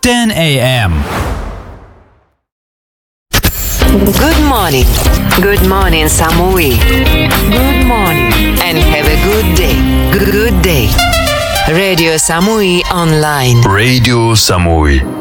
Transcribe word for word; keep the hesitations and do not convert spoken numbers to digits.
ten a.m. Good morning. Good morning, Samui. Good morning. And have a good day. Good day. Radio Samui Online. Radio Samui.